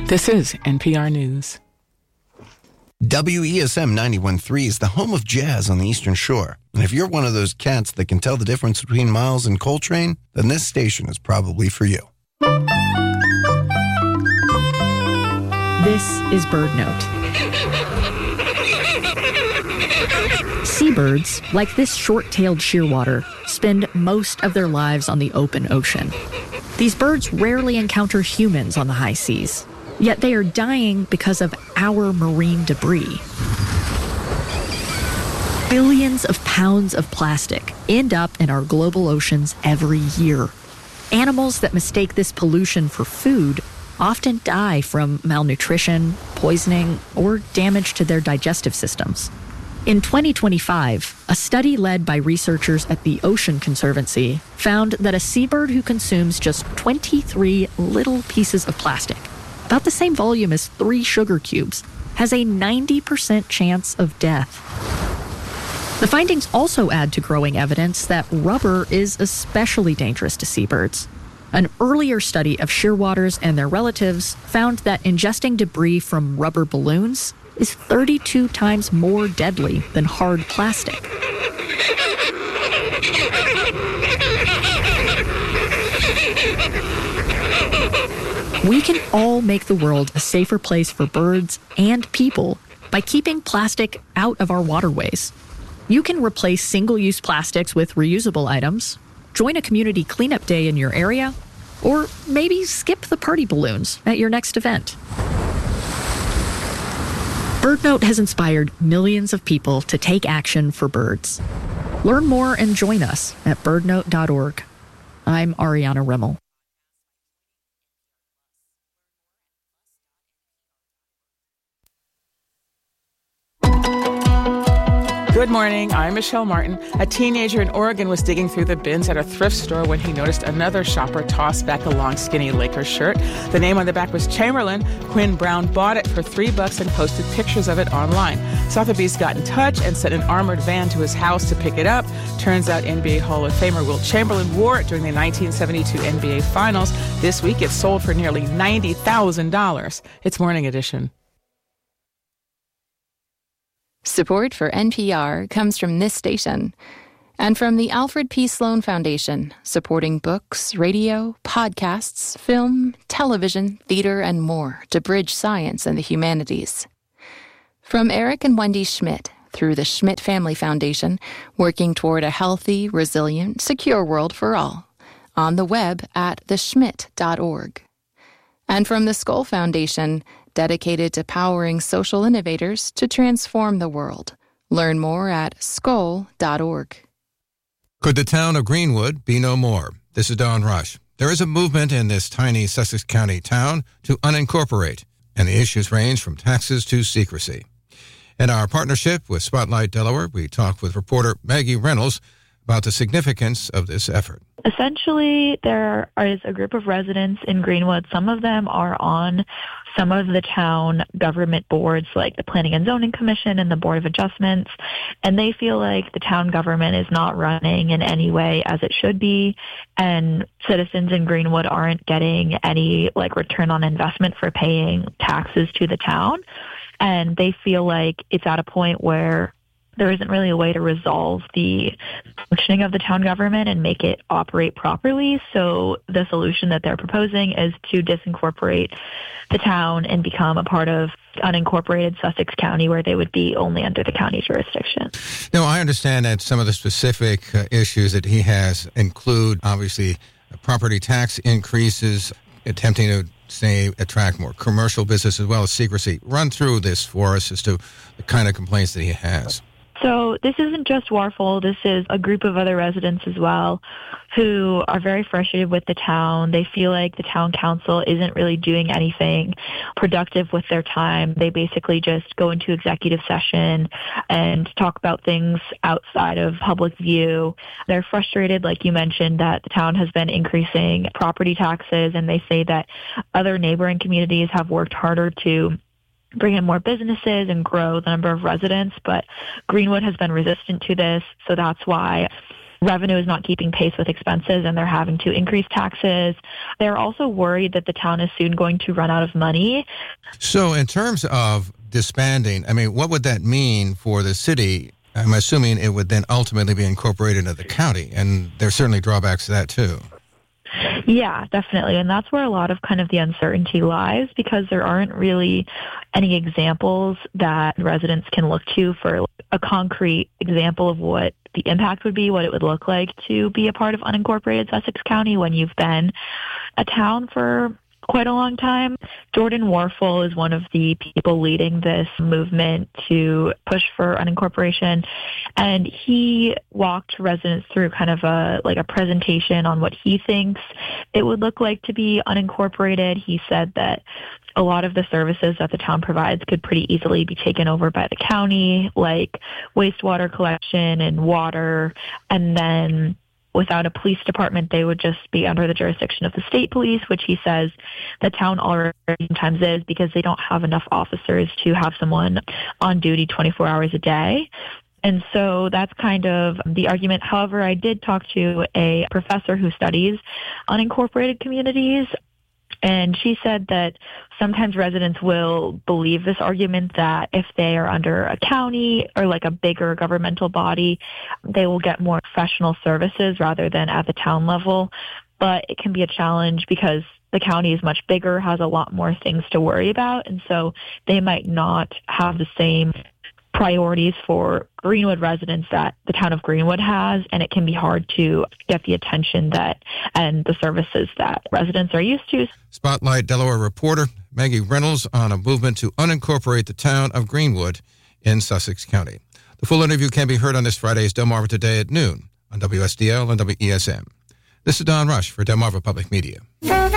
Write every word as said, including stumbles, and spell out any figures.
This is N P R News. W E S M ninety-one point three is the home of jazz on the Eastern Shore. And if you're one of those cats that can tell the difference between Miles and Coltrane, then this station is probably for you. This is Bird Note. Seabirds, like this short-tailed shearwater, spend most of their lives on the open ocean. These birds rarely encounter humans on the high seas, yet they are dying because of our marine debris. Billions of pounds of plastic end up in our global oceans every year. Animals that mistake this pollution for food often die from malnutrition, poisoning, or damage to their digestive systems. In twenty twenty-five, a study led by researchers at the Ocean Conservancy found that a seabird who consumes just twenty-three little pieces of plastic, about the same volume as three sugar cubes, has a ninety percent chance of death. The findings also add to growing evidence that rubber is especially dangerous to seabirds. An earlier study of shearwaters and their relatives found that ingesting debris from rubber balloons is thirty-two times more deadly than hard plastic. We can all make the world a safer place for birds and people by keeping plastic out of our waterways. You can replace single-use plastics with reusable items, join a community cleanup day in your area, or maybe skip the party balloons at your next event. BirdNote has inspired millions of people to take action for birds. Learn more and join us at bird note dot org. I'm Ariana Rimmel. Good morning, I'm Michelle Martin. A teenager in Oregon was digging through the bins at a thrift store when he noticed another shopper toss back a long, skinny Lakers shirt. The name on the back was Chamberlain. Quinn Brown bought it for three bucks and posted pictures of it online. Sotheby's got in touch and sent an armored van to his house to pick it up. Turns out N B A Hall of Famer Wilt Chamberlain wore it during the nineteen seventy-two N B A Finals. This week it sold for nearly ninety thousand dollars. It's Morning Edition. Support for N P R comes from this station and from the Alfred P. Sloan Foundation, supporting books, radio, podcasts, film, television, theater, and more to bridge science and the humanities. From Eric and Wendy Schmidt through the Schmidt Family Foundation, working toward a healthy, resilient, secure world for all, on the web at the schmidt dot org. And from the Skoll Foundation, dedicated to powering social innovators to transform the world. Learn more at skoll dot org. Could the town of Greenwood be no more? This is Don Rush. There is a movement in this tiny Sussex County town to unincorporate, and the issues range from taxes to secrecy. In our partnership with Spotlight Delaware, we talked with reporter Maggie Reynolds about the significance of this effort. Essentially, there is a group of residents in Greenwood. Some of them are on some of the town government boards, like the Planning and Zoning Commission and the Board of Adjustments, and they feel like the town government is not running in any way as it should be, and citizens in Greenwood aren't getting any like return on investment for paying taxes to the town, and they feel like it's at a point where there isn't really a way to resolve the functioning of the town government and make it operate properly. So the solution that they're proposing is to disincorporate the town and become a part of unincorporated Sussex County, where they would be only under the county jurisdiction. Now, I understand that some of the specific uh, issues that he has include, obviously, property tax increases, attempting to, say, attract more commercial business as well as secrecy. Run through this for us as to the kind of complaints that he has. So this isn't just Warfel. This is a group of other residents as well who are very frustrated with the town. They feel like the town council isn't really doing anything productive with their time. They basically just go into executive session and talk about things outside of public view. They're frustrated, like you mentioned, that the town has been increasing property taxes, and they say that other neighboring communities have worked harder to bring in more businesses and grow the number of residents, but Greenwood has been resistant to this, so that's why revenue is not keeping pace with expenses and they're having to increase taxes. They're also worried that the town is soon going to run out of money. So in terms of disbanding, I mean, what would that mean for the city? I'm assuming it would then ultimately be incorporated into the county, and there's certainly drawbacks to that too. Yeah, definitely. And that's where a lot of kind of the uncertainty lies, because there aren't really any examples that residents can look to for a concrete example of what the impact would be, what it would look like to be a part of unincorporated Sussex County when you've been a town for quite a long time. Jordan Warfel is one of the people leading this movement to push for unincorporation, and he walked residents through kind of a like a presentation on what he thinks it would look like to be unincorporated. He said that a lot of the services that the town provides could pretty easily be taken over by the county, like wastewater collection and water, and then without a police department, they would just be under the jurisdiction of the state police, which he says the town already sometimes is because they don't have enough officers to have someone on duty twenty-four hours a day. And so that's kind of the argument. However, I did talk to a professor who studies unincorporated communities, and she said that sometimes residents will believe this argument that if they are under a county or like a bigger governmental body, they will get more professional services rather than at the town level. But it can be a challenge because the county is much bigger, has a lot more things to worry about, and so they might not have the same priorities for Greenwood residents that the town of Greenwood has, and it can be hard to get the attention that and the services that residents are used to. Spotlight Delaware reporter Maggie Reynolds on a movement to unincorporate the town of Greenwood in Sussex County. The full interview can be heard on this Friday's Delmarva Today at noon on W S D L and W E S M. This is Don Rush for Delmarva Public Media.